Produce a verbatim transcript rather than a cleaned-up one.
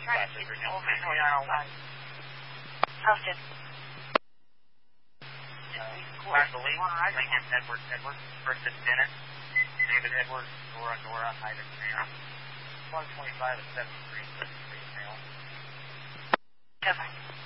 Try to keep it over twenty-one. Posted. Where's the lead? Lincoln, Edward, Edward. First is Dennis. David, Edward, Nora, Nora, Hyden, Sam. one twenty-five at seventy-three, seventy-three, male. Seven.